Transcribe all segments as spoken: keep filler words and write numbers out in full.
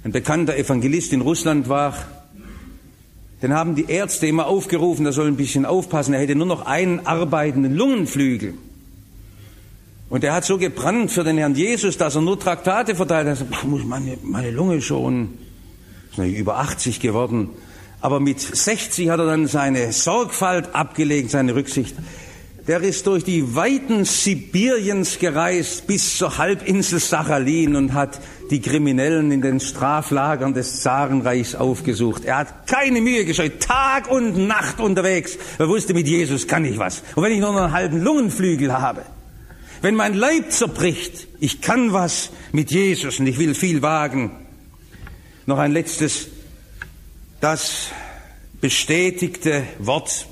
ein bekannter Evangelist in Russland war, den haben die Ärzte immer aufgerufen, er soll ein bisschen aufpassen, er hätte nur noch einen arbeitenden Lungenflügel. Und er hat so gebrannt für den Herrn Jesus, dass er nur Traktate verteilt hat. Er sagt, muss meine, meine Lunge schon, ist natürlich über achtzig geworden. Aber mit sechzig hat er dann seine Sorgfalt abgelegt, seine Rücksicht. Der ist durch die Weiten Sibiriens gereist bis zur Halbinsel Sachalin und hat die Kriminellen in den Straflagern des Zarenreichs aufgesucht. Er hat keine Mühe gescheut, Tag und Nacht unterwegs. Er wusste, mit Jesus kann ich was. Und wenn ich nur noch einen halben Lungenflügel habe, wenn mein Leib zerbricht, ich kann was mit Jesus und ich will viel wagen. Noch ein letztes, das bestätigte Wort.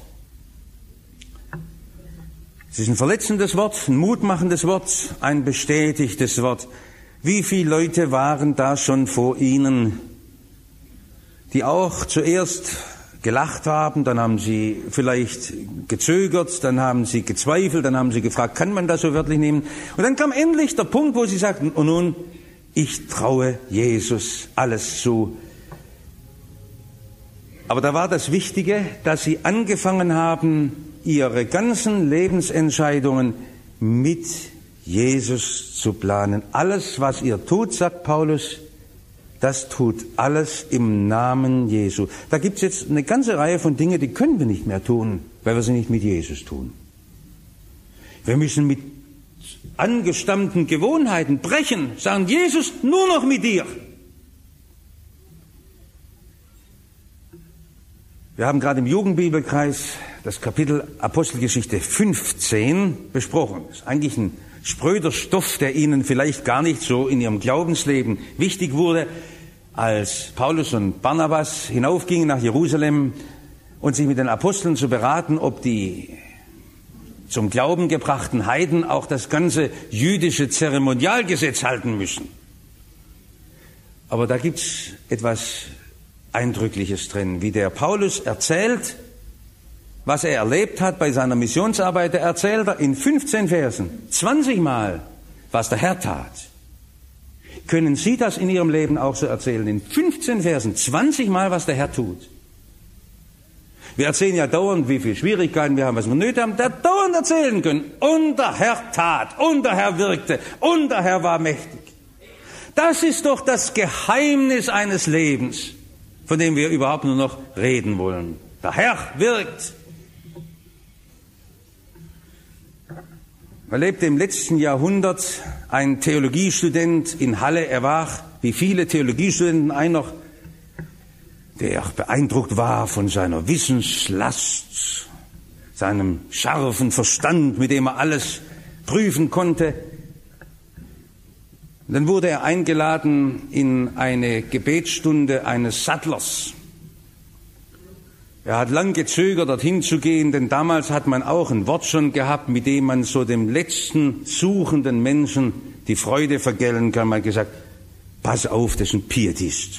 Es ist ein verletzendes Wort, ein mutmachendes Wort, ein bestätigtes Wort. Wie viele Leute waren da schon vor Ihnen, die auch zuerst gelacht haben, dann haben sie vielleicht gezögert, dann haben sie gezweifelt, dann haben sie gefragt, kann man das so wörtlich nehmen? Und dann kam endlich der Punkt, wo sie sagten, und nun, ich traue Jesus alles zu. Aber da war das Wichtige, dass sie angefangen haben, ihre ganzen Lebensentscheidungen mit Jesus zu planen. Alles, was ihr tut, sagt Paulus, das tut alles im Namen Jesu. Da gibt es jetzt eine ganze Reihe von Dingen, die können wir nicht mehr tun, weil wir sie nicht mit Jesus tun. Wir müssen mit angestammten Gewohnheiten brechen, sagen, Jesus, nur noch mit dir. Wir haben gerade im Jugendbibelkreis das Kapitel Apostelgeschichte fünfzehn besprochen. Das ist eigentlich ein spröder Stoff, der Ihnen vielleicht gar nicht so in Ihrem Glaubensleben wichtig wurde, als Paulus und Barnabas hinaufgingen nach Jerusalem und sich mit den Aposteln zu beraten, ob die zum Glauben gebrachten Heiden auch das ganze jüdische Zeremonialgesetz halten müssen. Aber da gibt's etwas Eindrückliches drin, wie der Paulus erzählt, was er erlebt hat bei seiner Missionsarbeit. Er erzählt er in fünfzehn Versen, zwanzig Mal, was der Herr tat. Können Sie das in Ihrem Leben auch so erzählen? In fünfzehn Versen, zwanzig Mal, was der Herr tut. Wir erzählen ja dauernd, wie viele Schwierigkeiten wir haben, was wir nötig haben, der dauernd erzählen können. Und der Herr tat, und der Herr wirkte, und der Herr war mächtig. Das ist doch das Geheimnis eines Lebens, von dem wir überhaupt nur noch reden wollen. Der Herr wirkt. Er lebte im letzten Jahrhundert ein Theologiestudent in Halle. Er war, wie viele Theologiestudenten, einer, der beeindruckt war von seiner Wissenslast, seinem scharfen Verstand, mit dem er alles prüfen konnte. Dann wurde er eingeladen in eine Gebetsstunde eines Sattlers. Er hat lang gezögert, dorthin zu gehen, denn damals hat man auch ein Wort schon gehabt, mit dem man so dem letzten suchenden Menschen die Freude vergällen kann. Man hat gesagt, pass auf, das ist ein Pietist.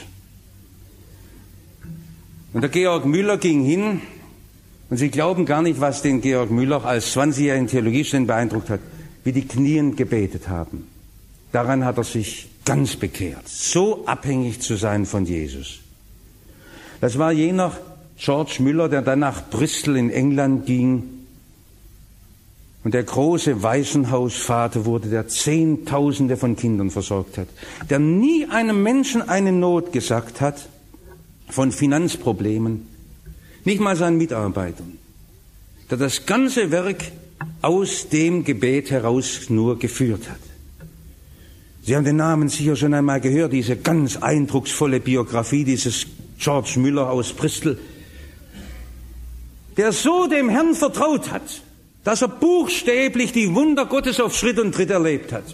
Und der Georg Müller ging hin, und Sie glauben gar nicht, was den Georg Müller als zwanzigjährigen Theologiestudent beeindruckt hat, wie die Knien gebetet haben. Daran hat er sich ganz bekehrt, so abhängig zu sein von Jesus. Das war jener George Müller, der dann nach Bristol in England ging und der große Waisenhausvater wurde, der Zehntausende von Kindern versorgt hat, der nie einem Menschen eine Not gesagt hat von Finanzproblemen, nicht mal seinen Mitarbeitern, der das ganze Werk aus dem Gebet heraus nur geführt hat. Sie haben den Namen sicher schon einmal gehört, diese ganz eindrucksvolle Biografie dieses George Müller aus Bristol, der so dem Herrn vertraut hat, dass er buchstäblich die Wunder Gottes auf Schritt und Tritt erlebt hat.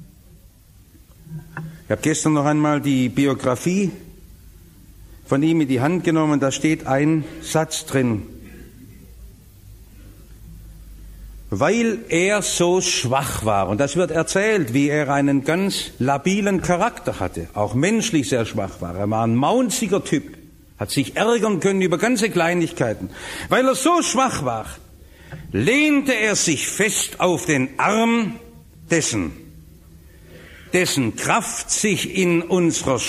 Ich habe gestern noch einmal die Biografie von ihm in die Hand genommen, da steht ein Satz drin. Weil er so schwach war, und das wird erzählt, wie er einen ganz labilen Charakter hatte, auch menschlich sehr schwach war. Er war ein maunziger Typ, hat sich ärgern können über ganze Kleinigkeiten. Weil er so schwach war, lehnte er sich fest auf den Arm dessen, dessen Kraft sich in unserer